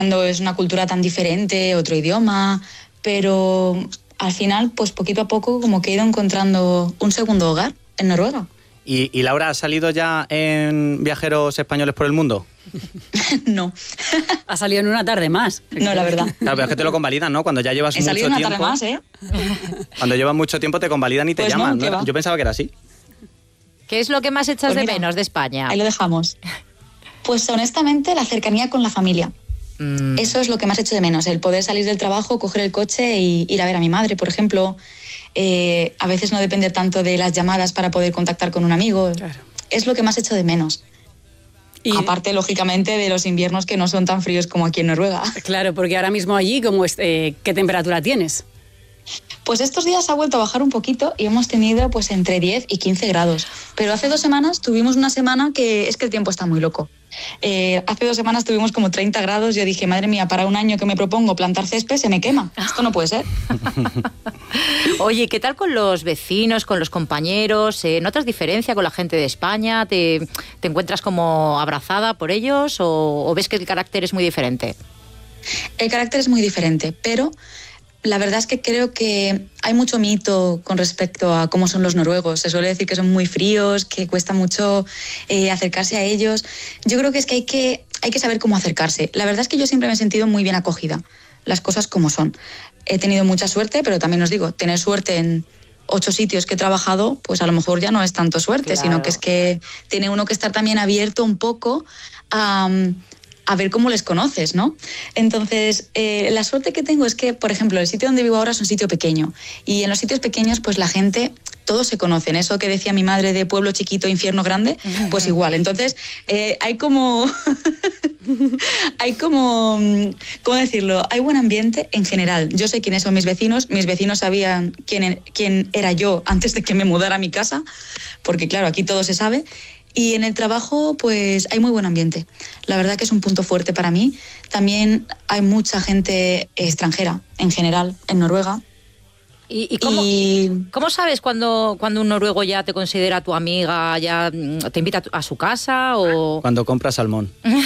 cuando es una cultura tan diferente, otro idioma, pero al final, pues poquito a poco como que he ido encontrando un segundo hogar en Noruega. ¿Y Laura, has salido ya en Viajeros Españoles por el Mundo? No. Ha salido en una tarde más. No, la verdad. Claro, pero es que te lo convalidan, ¿no? Cuando ya llevas mucho tiempo... He salido una tarde más, ¿eh? Cuando llevas mucho tiempo te convalidan y te pues llaman, no, ¿no? Yo pensaba que era así. ¿Qué es lo que más echas de menos de España? Ahí lo dejamos. Pues honestamente la cercanía con la familia. Eso es lo que más echo de menos, el poder salir del trabajo, coger el coche e ir a ver a mi madre, por ejemplo. A veces no depender tanto de las llamadas para poder contactar con un amigo. Claro. Es lo que más echo de menos. Y aparte, lógicamente, de los inviernos que no son tan fríos como aquí en Noruega. Claro, porque ahora mismo allí, ¿qué temperatura tienes? Pues estos días ha vuelto a bajar un poquito y hemos tenido pues entre 10 y 15 grados. Pero hace 2 semanas tuvimos una semana que es que el tiempo está muy loco. Hace 2 semanas tuvimos como 30 grados. Yo dije, madre mía, para un año que me propongo plantar césped se me quema. Esto no puede ser. Oye, ¿qué tal con los vecinos, con los compañeros? ¿Notas diferencia con la gente de España? ¿Te encuentras como abrazada por ellos o ves que el carácter es muy diferente? El carácter es muy diferente, pero... La verdad es que creo que hay mucho mito con respecto a cómo son los noruegos. Se suele decir que son muy fríos, que cuesta mucho acercarse a ellos. Yo creo que es que hay que saber cómo acercarse. La verdad es que yo siempre me he sentido muy bien acogida, las cosas como son. He tenido mucha suerte, pero también os digo, tener suerte en 8 sitios que he trabajado, pues a lo mejor ya no es tanto suerte, claro. Sino que es que tiene uno que estar también abierto un poco a ver cómo les conoces, ¿no? Entonces, la suerte que tengo es que, por ejemplo, el sitio donde vivo ahora es un sitio pequeño y en los sitios pequeños, pues la gente, todos se conocen. Eso que decía mi madre de pueblo chiquito, infierno grande, pues igual. Entonces, hay como... ¿cómo decirlo? Hay buen ambiente en general. Yo sé quiénes son mis vecinos sabían quién era yo antes de que me mudara a mi casa, porque claro, aquí todo se sabe. Y en el trabajo, pues hay muy buen ambiente. La verdad que es un punto fuerte para mí. También hay mucha gente extranjera, en general, en Noruega. ¿Y cómo sabes cuando un noruego ya te considera tu amiga, ya te invita a su casa o...? Cuando compras salmón.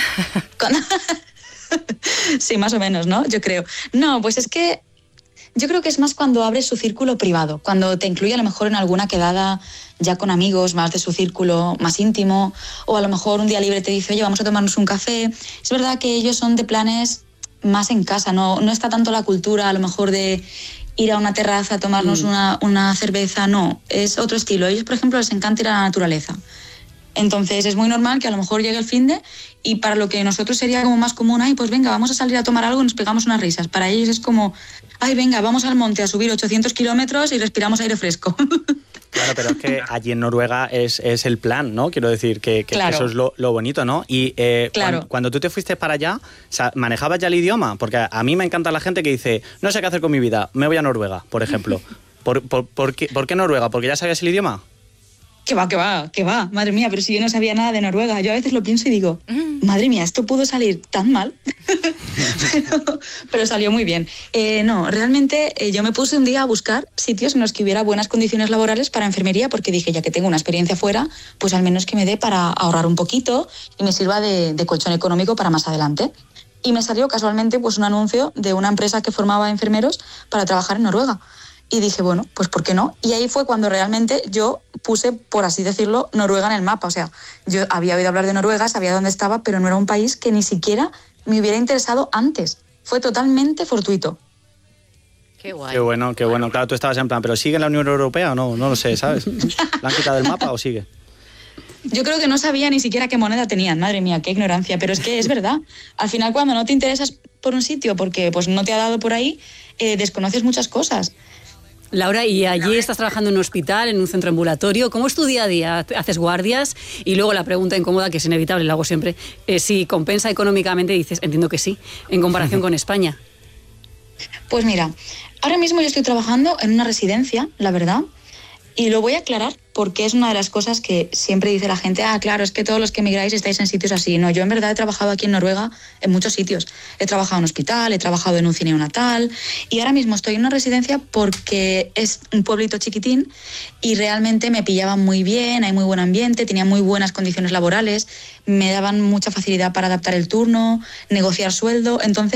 Sí, más o menos, ¿no? Yo creo. No, pues es que yo creo que es más cuando abres su círculo privado, cuando te incluye a lo mejor en alguna quedada ya con amigos más de su círculo más íntimo, o a lo mejor un día libre te dice, oye, vamos a tomarnos un café. Es verdad que ellos son de planes más en casa, no está tanto la cultura a lo mejor de ir a una terraza a tomarnos una cerveza, no, es otro estilo. A ellos, por ejemplo, les encanta ir a la naturaleza. Entonces es muy normal que a lo mejor llegue el finde y para lo que nosotros sería como más común, ay, pues venga, vamos a salir a tomar algo y nos pegamos unas risas. Para ellos es como, ay, venga, vamos al monte a subir 800 kilómetros y respiramos aire fresco. Claro, pero es que allí en Noruega es el plan, ¿no? Quiero decir que claro. Eso es lo bonito, ¿no? Y claro. cuando tú te fuiste para allá, o sea, ¿manejabas ya el idioma? Porque a mí me encanta la gente que dice, no sé qué hacer con mi vida, me voy a Noruega, por ejemplo. ¿Por qué Noruega? ¿Porque ya sabías el idioma? Que va, madre mía, pero si yo no sabía nada de Noruega. Yo a veces lo pienso y digo, madre mía, esto pudo salir tan mal. pero salió muy bien. No, realmente yo me puse un día a buscar sitios en los que hubiera buenas condiciones laborales para enfermería, porque dije, ya que tengo una experiencia fuera, pues al menos que me dé para ahorrar un poquito y me sirva de colchón económico para más adelante. Y me salió casualmente pues un anuncio de una empresa que formaba enfermeros para trabajar en Noruega. Y dije, bueno, pues ¿por qué no? Y ahí fue cuando realmente yo puse, por así decirlo, Noruega en el mapa. O sea, yo había oído hablar de Noruega, sabía dónde estaba, pero no era un país que ni siquiera me hubiera interesado antes. Fue totalmente fortuito. Qué guay. Qué bueno. Claro, tú estabas en plan, ¿pero sigue en la Unión Europea o no? No lo sé, ¿sabes? ¿La han quitado del mapa o sigue? Yo creo que no sabía ni siquiera qué moneda tenían. Madre mía, qué ignorancia. Pero es que es verdad. Al final, cuando no te interesas por un sitio porque pues no te ha dado por ahí, desconoces muchas cosas. Laura, y allí estás trabajando en un hospital, en un centro ambulatorio. ¿Cómo es tu día a día? ¿Haces guardias? Y luego la pregunta incómoda, que es inevitable, la hago siempre, si compensa económicamente, dices, entiendo que sí, en comparación con España. Pues mira, ahora mismo yo estoy trabajando en una residencia, la verdad. Y lo voy a aclarar porque es una de las cosas que siempre dice la gente, claro, es que todos los que emigráis estáis en sitios así. No, yo en verdad he trabajado aquí en Noruega en muchos sitios. He trabajado en un hospital, he trabajado en un cine neonatal y ahora mismo estoy en una residencia porque es un pueblito chiquitín y realmente me pillaban muy bien, hay muy buen ambiente, tenía muy buenas condiciones laborales, me daban mucha facilidad para adaptar el turno, negociar sueldo, entonces